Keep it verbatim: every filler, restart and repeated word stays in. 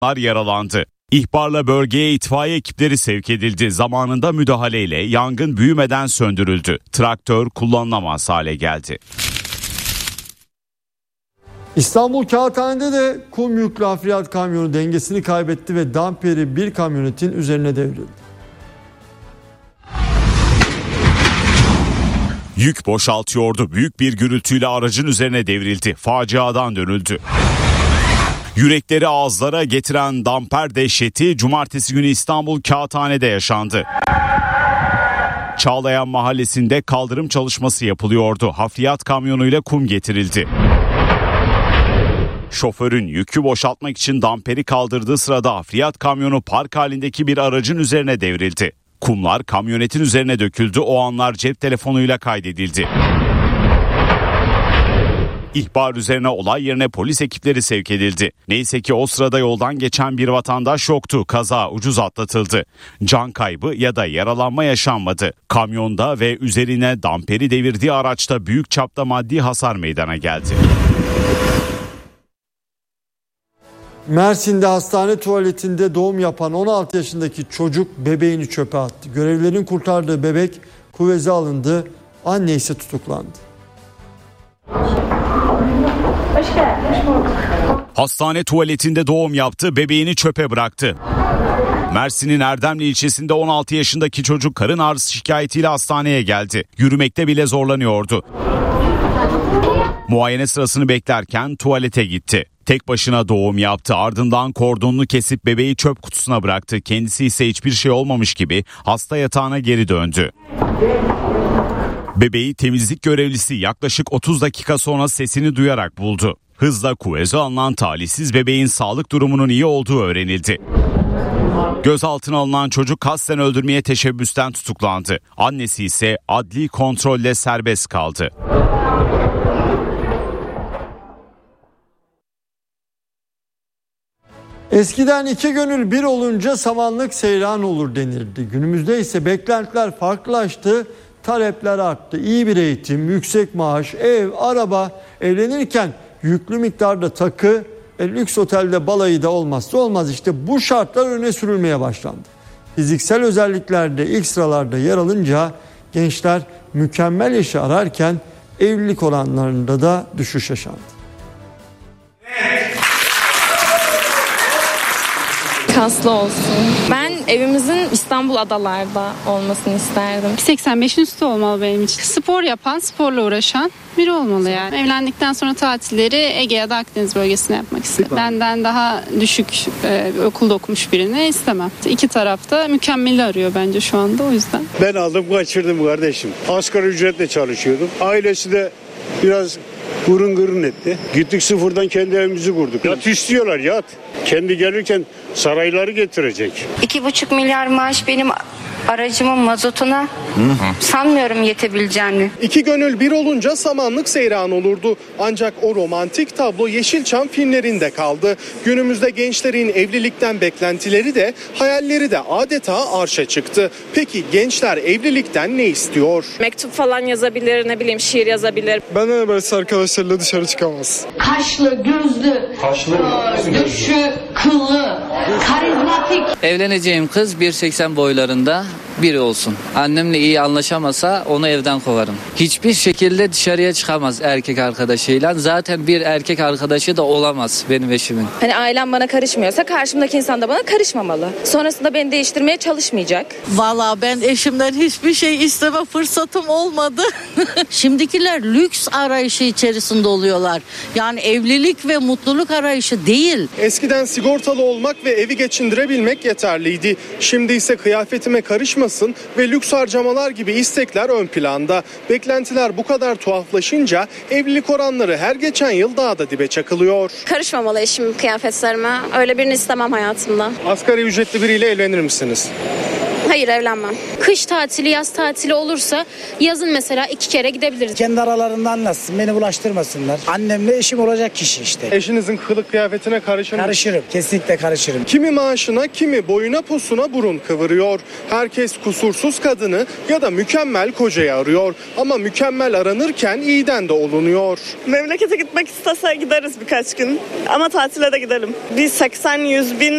yaralandı. İhbarla bölgeye itfaiye ekipleri sevk edildi. Zamanında müdahaleyle yangın büyümeden söndürüldü. Traktör kullanılamaz hale geldi. İstanbul Kağıthane'de de kum yüklü hafriyat kamyonu dengesini kaybetti ve damperi bir kamyonetin üzerine devrildi. Yük boşaltıyordu. Büyük bir gürültüyle aracın üzerine devrildi. Faciadan dönüldü. Yürekleri ağızlara getiren damper dehşeti cumartesi günü İstanbul Kağıthane'de yaşandı. Çağlayan Mahallesi'nde kaldırım çalışması yapılıyordu. Hafriyat kamyonuyla kum getirildi. Şoförün yükü boşaltmak için damperi kaldırdığı sırada hafriyat kamyonu park halindeki bir aracın üzerine devrildi. Kumlar kamyonetin üzerine döküldü. O anlar cep telefonuyla kaydedildi. İhbar üzerine olay yerine polis ekipleri sevk edildi. Neyse ki o sırada yoldan geçen bir vatandaş yoktu. Kaza ucuz atlatıldı. Can kaybı ya da yaralanma yaşanmadı. Kamyonda ve üzerine damperi devirdiği araçta büyük çapta maddi hasar meydana geldi. Mersin'de hastane tuvaletinde doğum yapan on altı yaşındaki çocuk bebeğini çöpe attı. Görevlilerin kurtardığı bebek kuvvete alındı. Anne ise tutuklandı. Hoş geldin. Hastane tuvaletinde doğum yaptı, bebeğini çöpe bıraktı. Mersin'in Erdemli ilçesinde on altı yaşındaki çocuk karın ağrısı şikayetiyle hastaneye geldi. Yürümekte bile zorlanıyordu. Muayene sırasını beklerken tuvalete gitti. Tek başına doğum yaptı, ardından kordonunu kesip bebeği çöp kutusuna bıraktı. Kendisi ise hiçbir şey olmamış gibi hasta yatağına geri döndü. Bebeği temizlik görevlisi yaklaşık otuz dakika sonra sesini duyarak buldu. Hızla kuvvete alınan talihsiz bebeğin sağlık durumunun iyi olduğu öğrenildi. Gözaltına alınan çocuk kasten öldürmeye teşebbüsten tutuklandı. Annesi ise adli kontrolle serbest kaldı. Eskiden iki gönül bir olunca samanlık seyran olur denirdi. Günümüzde ise beklentiler farklılaştı, talepler arttı. İyi bir eğitim, yüksek maaş, ev, araba, evlenirken yüklü miktarda takı, e, lüks otelde balayı da olmazsa olmaz. İşte bu şartlar öne sürülmeye başlandı. Fiziksel özelliklerde ilk sıralarda yer alınca gençler mükemmel eşi ararken evlilik oranlarında da düşüş yaşandı. Kaslı olsun. Ben evimizin İstanbul adalarda olmasını isterdim. seksen beşin üstü olmalı benim için. Spor yapan, sporla uğraşan biri olmalı yani. Evlendikten sonra tatilleri Ege ya da Akdeniz bölgesine yapmak istedim. Benden daha düşük e, okulda okumuş birini istemem. İki tarafta mükemmeli arıyor bence şu anda, o yüzden. Ben aldım kaçırdım kardeşim. Asgari ücretle çalışıyordum. Ailesi de biraz gurun gurun etti. Gittik sıfırdan kendi evimizi kurduk. Yat istiyorlar, yat. Kendi gelirken sarayları getirecek. İki buçuk milyar maaş benim aracımın mazotuna hı hı. sanmıyorum yetebileceğini. İki gönül bir olunca samanlık seyran olurdu. Ancak o romantik tablo Yeşilçam filmlerinde kaldı. Günümüzde gençlerin evlilikten beklentileri de hayalleri de adeta arşa çıktı. Peki gençler evlilikten ne istiyor? Mektup falan yazabilir, ne bileyim şiir yazabilir. Benden böyle arkadaşlarıyla dışarı çıkamaz. Kaşlı, gözlü, Kaşlı, döşü, kıllı, karizmatik. Evleneceğim kız bir seksen boylarında biri olsun. Annemle iyi anlaşamasa onu evden kovarım. Hiçbir şekilde dışarıya çıkamaz erkek arkadaşıyla. Zaten bir erkek arkadaşı da olamaz benim eşimin. Hani ailem bana karışmıyorsa karşımdaki insan da bana karışmamalı. Sonrasında beni değiştirmeye çalışmayacak. Valla ben eşimden hiçbir şey isteme fırsatım olmadı. Şimdikiler lüks arayışı içerisinde oluyorlar. Yani evlilik ve mutluluk arayışı değil. Eskiden sigortalı olmak ve evi geçindirebilmek yeterliydi. Şimdi ise kıyafetime karışmasın ve lüks harcamalar gibi istekler ön planda. Beklentiler bu kadar tuhaflaşınca evlilik oranları her geçen yıl daha da dibe çakılıyor. Karışmamalı eşim kıyafetlerime. Öyle birini istemem hayatımda. Asgari ücretli biriyle evlenir misiniz? Hayır, evlenmem. Kış tatili, yaz tatili olursa yazın mesela iki kere gidebiliriz. Kendi aralarında anlatsın, beni bulaştırmasınlar. Annemle eşim olacak kişi işte. Eşinizin kılık kıyafetine karışır mı? Karışırım, kesinlikle karışırım. Kimi maaşına, kimi boyuna posuna burun kıvırıyor. Herkes kusursuz kadını ya da mükemmel kocayı arıyor. Ama mükemmel aranırken iyiden de olunuyor. Memlekete gitmek istese gideriz birkaç gün. Ama tatile de gidelim. Bir seksen yüz bin